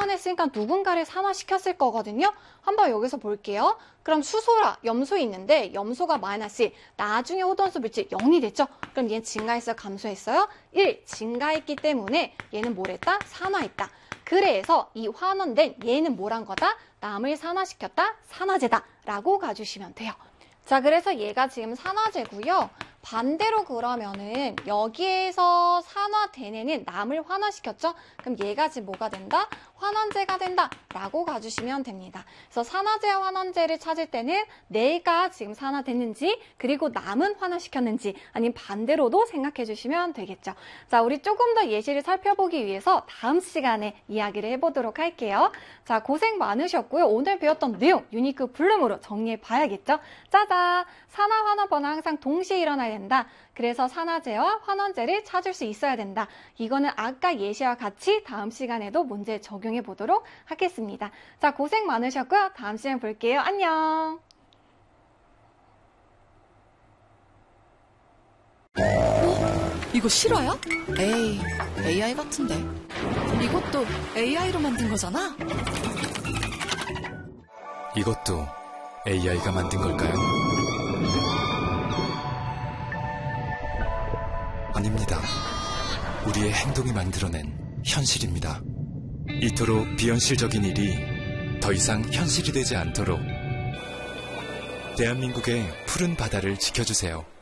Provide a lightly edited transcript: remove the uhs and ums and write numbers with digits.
산화했으니까 누군가를 산화시켰을 거거든요. 한번 여기서 볼게요. 그럼 수소라 염소 있는데 염소가 마이너스 1, 나중에 호돈수 물질 0이 됐죠? 그럼 얘는 증가했어요? 감소했어요? 1, 증가했기 때문에 얘는 뭘 했다? 산화했다. 그래서 이 환원된 얘는 뭘 한 거다? 남을 산화시켰다? 산화제다 라고 가주시면 돼요. 자, 그래서 얘가 지금 산화제고요. 반대로 그러면은 여기에서 산화된 애는 남을 환원시켰죠? 그럼 얘가 지금 뭐가 된다? 환원제가 된다 라고 가주시면 됩니다. 그래서 산화제와 환원제를 찾을 때는 내가 지금 산화됐는지 그리고 남은 환원시켰는지 아니면 반대로도 생각해 주시면 되겠죠. 자, 우리 조금 더 예시를 살펴보기 위해서 다음 시간에 이야기를 해보도록 할게요. 자, 고생 많으셨고요. 오늘 배웠던 내용 유니크 블룸으로 정리해 봐야겠죠? 짜잔! 산화, 환원 번호 항상 동시에 일어나야 된다. 그래서 산화제와 환원제를 찾을 수 있어야 된다. 이거는 아까 예시와 같이 다음 시간에도 문제 적용해 보도록 하겠습니다. 자, 고생 많으셨고요. 다음 시간에 볼게요. 안녕. 이거 실화야? 에이, AI 같은데. 이것도 AI로 만든 거잖아? 이것도 AI가 만든 걸까요? 아닙니다. 우리의 행동이 만들어낸 현실입니다. 이토록 비현실적인 일이 더 이상 현실이 되지 않도록 대한민국의 푸른 바다를 지켜주세요.